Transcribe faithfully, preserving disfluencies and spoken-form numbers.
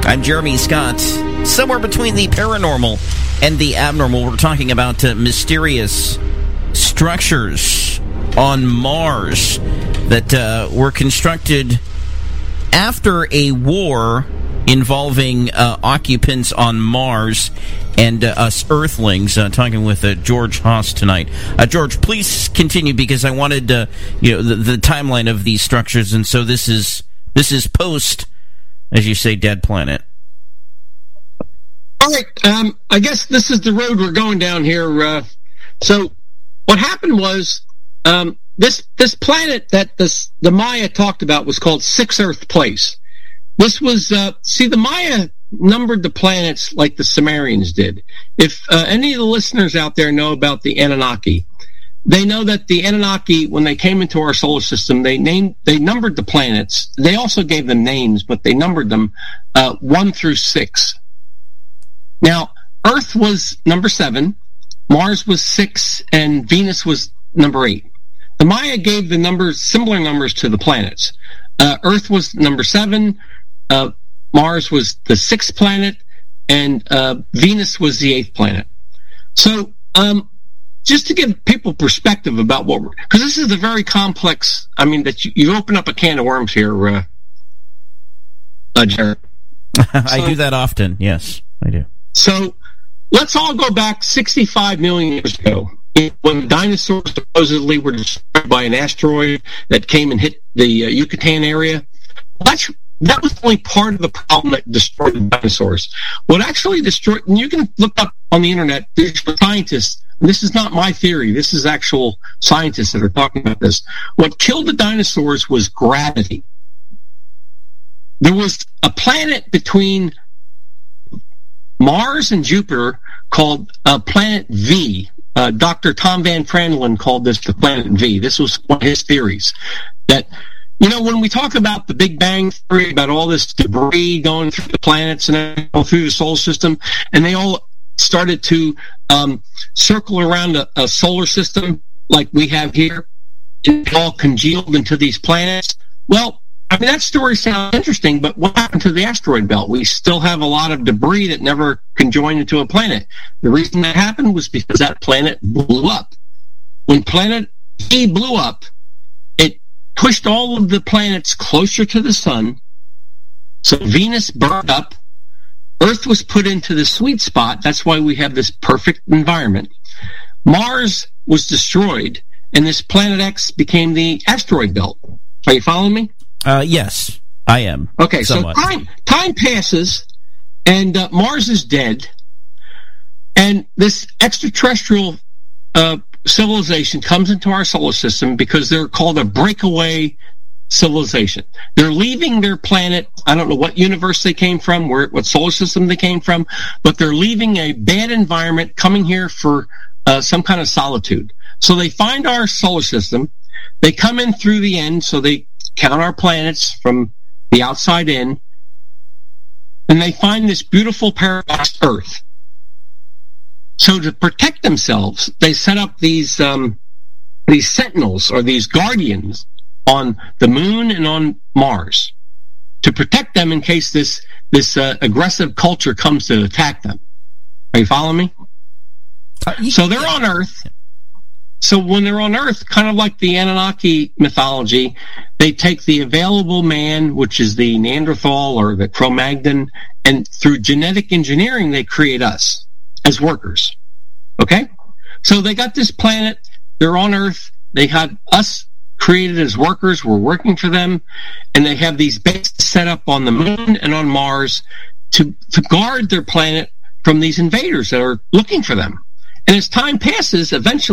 I'm Jeremy Scott. Somewhere between the paranormal and the abnormal, we're talking about uh, mysterious structures on Mars that uh, were constructed after a war involving uh, occupants on Mars and uh, us Earthlings. Uh, talking with uh, George Haas tonight. Uh, George, please continue, because I wanted uh, you know the, the timeline of these structures, and so this is this is post, as you say, Dead Planet. All right. Um, I guess this is the road we're going down here. Uh, so what happened was um, this this planet that this, the Maya talked about was called Six Earth Place. This was, uh, see, the Maya numbered the planets like the Sumerians did. If uh, any of the listeners out there know about the Anunnaki, they know that the Anunnaki, when they came into our solar system, they named, they numbered the planets. They also gave them names, but they numbered them uh, one through six. Now, Earth was number seven, Mars was six, and Venus was number eight. The Maya gave the numbers, similar numbers to the planets. Uh, Earth was number seven, uh, Mars was the sixth planet, and uh, Venus was the eighth planet. So, um, just to give people perspective about what we're, because this is a very complex, I mean, that you, you open up a can of worms here, uh, uh Jared. I so, do that often, yes, I do. So, let's all go back sixty-five million years ago, when the dinosaurs supposedly were destroyed by an asteroid that came and hit the uh, Yucatan area. That's, that was only part of the problem that destroyed the dinosaurs. What actually destroyed, and you can look up on the internet, there's scientists, and this is not my theory, this is actual scientists that are talking about this. What killed the dinosaurs was gravity. There was a planet between Mars and Jupiter called uh, Planet V. Uh, Doctor Tom Van Franlin called this the Planet V. This was one of his theories. That, you know, when we talk about the Big Bang Theory, about all this debris going through the planets and all through the solar system, and they all started to um, circle around a, a solar system like we have here, and it all congealed into these planets. Well, I mean, that story sounds interesting, but what happened to the asteroid belt? We still have a lot of debris that never conjoined into a planet. The reason that happened was because that planet blew up. When Planet E blew up, it pushed all of the planets closer to the sun, so Venus burned up, Earth was put into the sweet spot, that's why we have this perfect environment. Mars was destroyed, and this Planet X became the asteroid belt. Are you following me? Uh, yes, I am. Okay, somewhat. so time time passes, and uh, Mars is dead, and this extraterrestrial uh, civilization comes into our solar system because they're called a breakaway civilization. They're leaving their planet. I don't know what universe they came from, where what solar system they came from, but they're leaving a bad environment, coming here for uh, some kind of solitude. So they find our solar system. They come in through the end, so they count our planets from the outside in, and they find this beautiful paradise Earth. So to protect themselves, they set up these um, these sentinels, or these guardians, on the moon and on Mars to protect them in case this this uh, aggressive culture comes to attack them. Are you following me? Uh, you, so they're on Earth. So when they're on Earth, kind of like the Anunnaki mythology, they take the available man, which is the Neanderthal or the Cro-Magnon, and through genetic engineering, they create us as workers. Okay? So they got this planet, they're on Earth, they had us created as workers, we're working for them, and they have these bases set up on the moon and on Mars to, to guard their planet from these invaders that are looking for them. And as time passes, eventually